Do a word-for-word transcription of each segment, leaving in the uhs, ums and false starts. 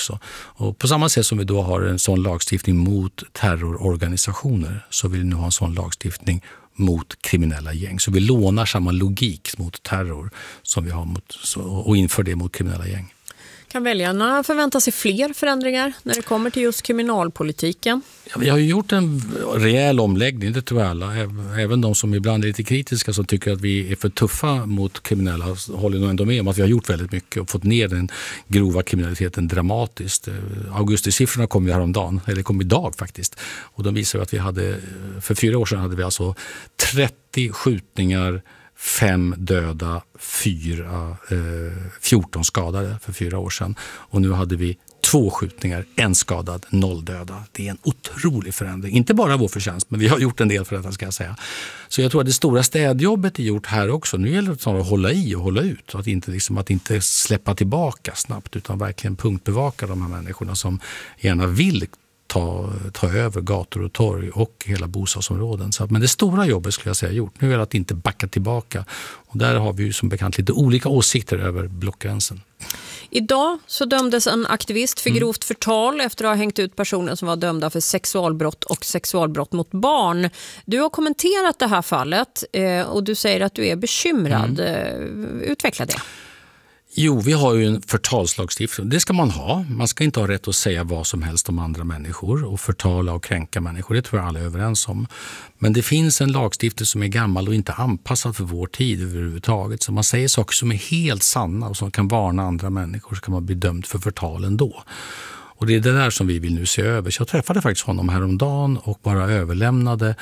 också. Och på samma sätt som vi då har en sån lagstiftning mot terrororganisationer, så vill vi nu ha en sån lagstiftning mot kriminella gäng. Så vi lånar samma logik mot terror som vi har mot, och inför det mot kriminella gäng. Kan väljarna förvänta sig fler förändringar när det kommer till just kriminalpolitiken? Ja, vi har ju gjort en rejäl omläggning, det tror jag alla. Även de som ibland är lite kritiska, som tycker att vi är för tuffa mot kriminella, håller nog ändå med om att vi har gjort väldigt mycket och fått ner den grova kriminaliteten dramatiskt. Augustisiffrorna kom ju häromdagen, eller kom idag faktiskt. Och de visar att vi hade, för fyra år sedan hade vi alltså trettio skjutningar, fem döda, fyra, eh, fjorton skadade för fyra år sedan. Och nu hade vi två skjutningar, en skadad, noll döda. Det är en otrolig förändring. Inte bara vår förtjänst, men vi har gjort en del för detta, ska jag säga. Så jag tror att det stora städjobbet är gjort här också. Nu gäller det att hålla i och hålla ut. Att inte, liksom, att inte släppa tillbaka snabbt, utan verkligen punktbevaka de här människorna som gärna vill Ta, ta över gator och torg och hela bostadsområden. Så att, men det stora jobbet skulle jag säga gjort. Nu är det att inte backa tillbaka. Och där har vi ju som bekant lite olika åsikter över blockgränsen. Idag så dömdes en aktivist för grovt förtal efter att ha hängt ut personer som var dömda för sexualbrott och sexualbrott mot barn. Du har kommenterat det här fallet och du säger att du är bekymrad. Mm. Utveckla det. Jo, vi har ju en förtalslagstiftning. Det ska man ha. Man ska inte ha rätt att säga vad som helst om andra människor och förtala och kränka människor. Det tror jag alla är överens om. Men det finns en lagstiftning som är gammal och inte anpassad för vår tid överhuvudtaget. Så man säger saker som är helt sanna och som kan varna andra människor, så kan man bli dömd för förtal ändå. Och det är det där som vi vill nu se över. Så jag träffade faktiskt honom häromdagen och bara överlämnade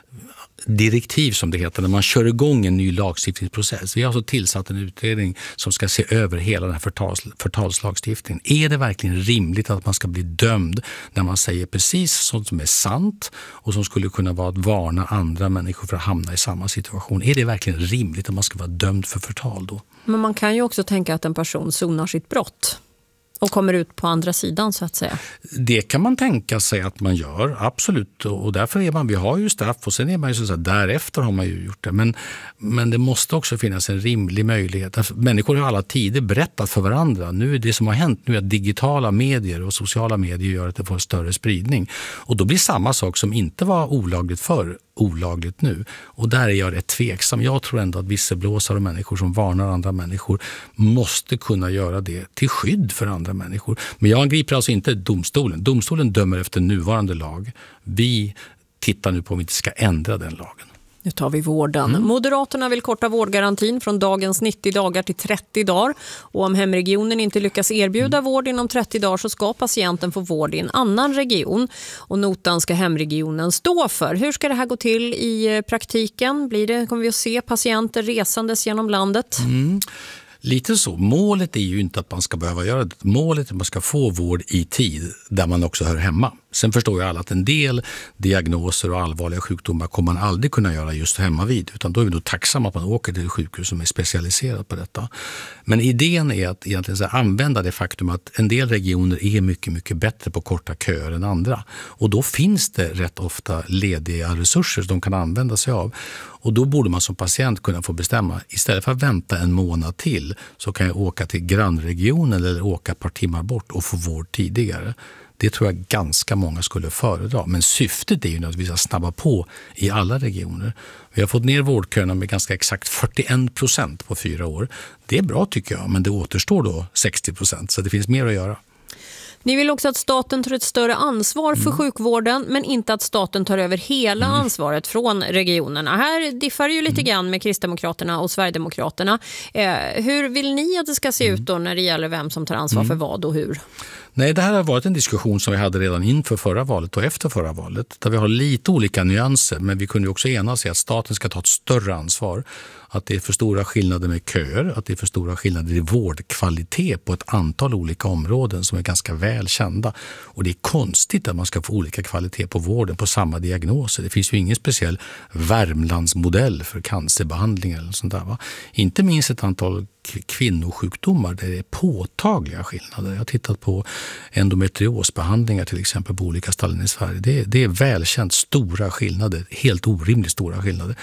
direktiv, som det heter, när man kör igång en ny lagstiftningsprocess. Vi har alltså tillsatt en utredning som ska se över hela den här förtals, förtalslagstiftningen. Är det verkligen rimligt att man ska bli dömd när man säger precis sånt som är sant och som skulle kunna vara att varna andra människor för att hamna i samma situation? Är det verkligen rimligt att man ska vara dömd för förtal då? Men man kan ju också tänka att en person sonar sitt brott och kommer ut på andra sidan, så att säga. Det kan man tänka sig att man gör, absolut. Och därför är man, vi har ju straff och sen är man ju så att därefter har man ju gjort det. Men, men det måste också finnas en rimlig möjlighet. Människor har alla tider berättat för varandra. Nu är det som har hänt nu att digitala medier och sociala medier gör att det får större spridning. Och då blir samma sak som inte var olagligt förr olagligt nu. Och där är jag rätt tveksam. Jag tror ändå att visselblåsare och människor som varnar andra människor måste kunna göra det till skydd för andra människor. Men jag angriper alltså inte domstolen. Domstolen dömer efter nuvarande lag. Vi tittar nu på om vi inte ska ändra den lagen. Nu tar vi vården. Mm. Moderaterna vill korta vårdgarantin från dagens nittio dagar till trettio dagar. Och om hemregionen inte lyckas erbjuda mm. vård inom trettio dagar så ska patienten få vård i en annan region. Och notan ska hemregionen stå för. Hur ska det här gå till i praktiken? Blir det, kommer vi att se patienter resandes genom landet? Mm. Lite så. Målet är ju inte att man ska behöva göra det. Målet är att man ska få vård i tid där man också hör hemma. Sen förstår jag alla att en del diagnoser och allvarliga sjukdomar kommer man aldrig kunna göra just hemma vid. Utan då är vi då tacksamma att man åker till ett sjukhus som är specialiserat på detta. Men idén är att egentligen så använda det faktum att en del regioner är mycket, mycket bättre på korta köer än andra. Och då finns det rätt ofta lediga resurser som de kan använda sig av. Och då borde man som patient kunna få bestämma, istället för att vänta en månad till så kan jag åka till grannregionen eller åka ett par timmar bort och få vård tidigare. Det tror jag ganska många skulle föredra. Men syftet är ju att vi ska snabba på i alla regioner. Vi har fått ner vårdköerna med ganska exakt fyrtioen procent på fyra år. Det är bra tycker jag, men det återstår då sextio procent, så det finns mer att göra. Ni vill också att staten tar ett större ansvar för mm. sjukvården, men inte att staten tar över hela mm. ansvaret från regionerna. Här diffar ju lite mm. grann med Kristdemokraterna och Sverigedemokraterna. Eh, hur vill ni att det ska se mm. ut då när det gäller vem som tar ansvar mm. för vad och hur? Nej, det här har varit en diskussion som vi hade redan inför förra valet och efter förra valet. Där vi har lite olika nyanser, men vi kunde också enas i att staten ska ta ett större ansvar. Att det är för stora skillnader med köer, att det är för stora skillnader i vårdkvalitet på ett antal olika områden som är ganska väl kända. Och det är konstigt att man ska få olika kvalitet på vården på samma diagnoser. Det finns ju ingen speciell Värmlandsmodell för cancerbehandling eller sånt där, va? Inte minst ett antal kvinnosjukdomar där det är påtagliga skillnader. Jag har tittat på endometriosbehandlingar till exempel på olika ställen i Sverige. Det är, det är välkänt stora skillnader, helt orimligt stora skillnader.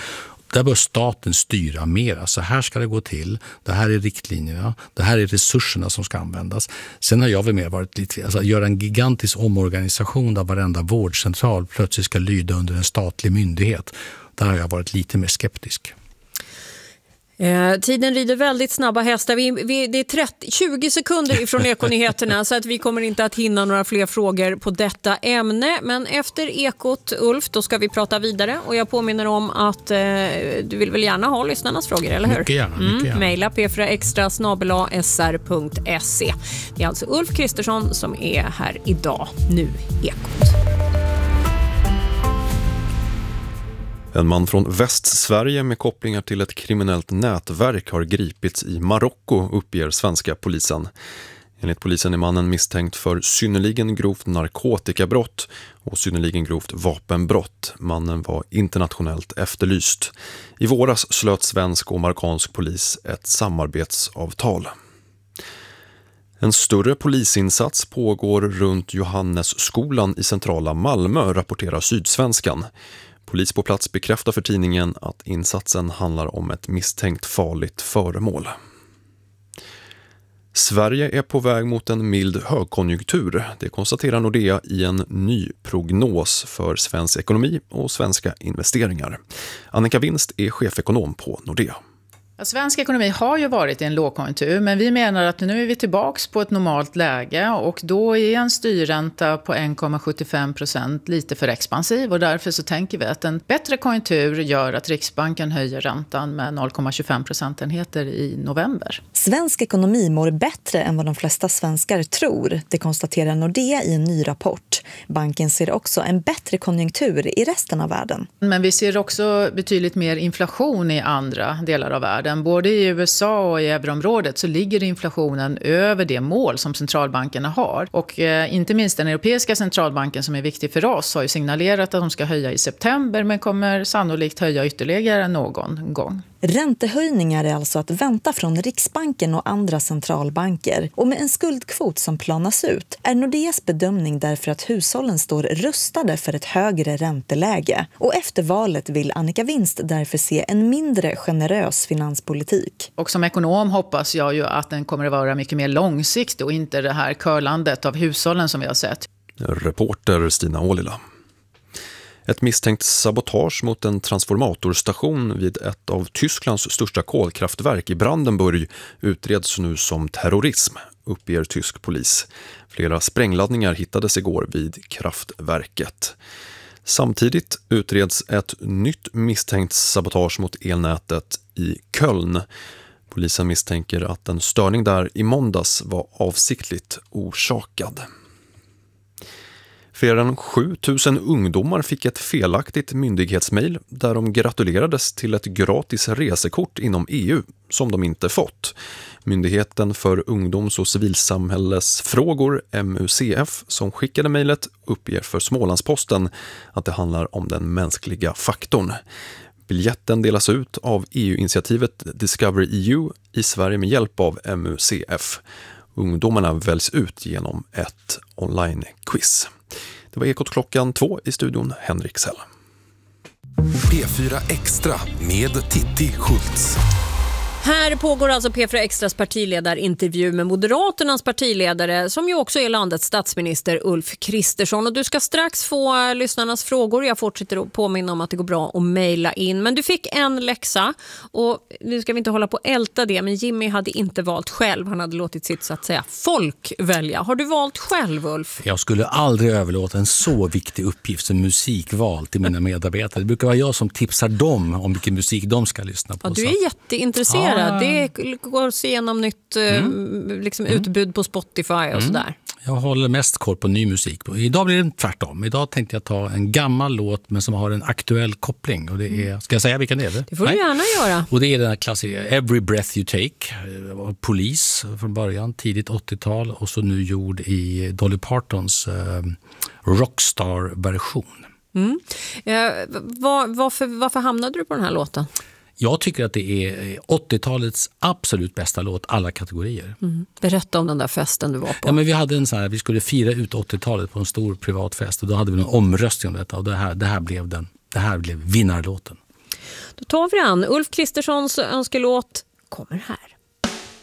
där bör staten styra mer. Så här ska det gå till. Det här är riktlinjerna. Det här är resurserna som ska användas. Sen har jag väl mer varit lite... Alltså, göra en gigantisk omorganisation där varenda vårdcentral plötsligt ska lyda under en statlig myndighet. Där har jag varit lite mer skeptisk. Eh, tiden rider väldigt snabba hästar. Vi, vi, det är trettio, tjugo sekunder ifrån Ekonyheterna så att vi kommer inte att hinna några fler frågor på detta ämne. Men efter Ekot, Ulf, då ska vi prata vidare. Och jag påminner om att eh, du vill väl gärna ha lyssnarnas frågor, eller hur? Mycket gärna. Mycket gärna. Mm, maila p fyra extra snabel-a s r punkt se. Det är alltså Ulf Kristersson som är här idag. Nu Ekot. En man från Västsverige med kopplingar till ett kriminellt nätverk har gripits i Marocko, uppger svenska polisen. Enligt polisen är mannen misstänkt för synnerligen grovt narkotikabrott och synnerligen grovt vapenbrott. Mannen var internationellt efterlyst. I våras slöt svensk och marockansk polis ett samarbetsavtal. En större polisinsats pågår runt Johannesskolan i centrala Malmö, rapporterar Sydsvenskan. Polis på plats bekräftar för tidningen att insatsen handlar om ett misstänkt farligt föremål. Sverige är på väg mot en mild högkonjunktur. Det konstaterar Nordea i en ny prognos för svensk ekonomi och svenska investeringar. Annika Winst är chefekonom på Nordea. Ja, svensk ekonomi har ju varit i en lågkonjunktur, men vi menar att nu är vi tillbaka på ett normalt läge och då är en styrränta på en komma sjuttiofem procent lite för expansiv och därför så tänker vi att en bättre konjunktur gör att Riksbanken höjer räntan med noll komma tjugofem procentenheter i november. Svensk ekonomi mår bättre än vad de flesta svenskar tror, det konstaterar Nordea i en ny rapport. Banken ser också en bättre konjunktur i resten av världen. Men vi ser också betydligt mer inflation i andra delar av världen. Både i U S A och i euroområdet så ligger inflationen över det mål som centralbankerna har. Och eh, inte minst den europeiska centralbanken som är viktig för oss har ju signalerat att de ska höja i september men kommer sannolikt höja ytterligare någon gång. Räntehöjningar är alltså att vänta från Riksbanken och andra centralbanker. Och med en skuldkvot som planas ut är Nordeas bedömning därför att hushållen står rustade för ett högre ränteläge. Och efter valet vill Annika Winst därför se en mindre generös finanspolitik. Och som ekonom hoppas jag ju att den kommer att vara mycket mer långsiktig och inte det här curlandet av hushållen som vi har sett. Reporter Stina Ålila. Ett misstänkt sabotage mot en transformatorstation vid ett av Tysklands största kolkraftverk i Brandenburg utreds nu som terrorism, uppger tysk polis. Flera sprängladdningar hittades igår vid kraftverket. Samtidigt utreds ett nytt misstänkt sabotage mot elnätet i Köln. Polisen misstänker att en störning där i måndags var avsiktligt orsakad. Fler än sju tusen ungdomar fick ett felaktigt myndighetsmail där de gratulerades till ett gratis resekort inom E U som de inte fått. Myndigheten för ungdoms- och civilsamhällesfrågor, M U C F, som skickade mejlet uppger för Smålandsposten att det handlar om den mänskliga faktorn. Biljetten delas ut av E U-initiativet Discover E U i Sverige med hjälp av M U C F. Ungdomarna väljs ut genom ett online-quiz. Det var Ekot klockan två, i studion Henrik Sell. P fyra Extra med Titti Schultz. Här pågår alltså P fyra Extras partiledarintervju med Moderaternas partiledare som ju också är landets statsminister Ulf Kristersson. Och du ska strax få lyssnarnas frågor. Jag fortsätter att påminna om att det går bra att mejla in. Men du fick en läxa och nu ska vi inte hålla på att älta det. Men Jimmy hade inte valt själv. Han hade låtit sitt så att säga folk välja. Har du valt själv, Ulf? Jag skulle aldrig överlåta en så viktig uppgift som musikval till mina medarbetare. Det brukar vara jag som tipsar dem om vilken musik de ska lyssna på. Ja, du är jätteintresserad. Ja. Det går att se igenom nytt mm. liksom, utbud på Spotify och mm. sådär. Jag håller mest koll på ny musik. Idag blir det tvärtom. Idag tänkte jag ta en gammal låt men som har en aktuell koppling. Och det är, ska jag säga vilken det är? Det får du gärna göra. Och det är den här klassiska Every Breath You Take. Polis från början, tidigt åttiotal. Och så nu gjord i Dolly Partons eh, Rockstar-version. Mm. Eh, var, varför, varför hamnade du på den här låten? Jag tycker att det är åttiotalets absolut bästa låt, alla kategorier. Mm. Berätta om den där festen du var på. Ja, men vi hade en sån här, vi skulle fira ut åttiotalet på en stor privat fest och då hade vi en omröstning om detta och det här, det här blev den, det här blev vinnarlåten. Då tar vi an. Ulf Kristerssons önskelåt kommer här.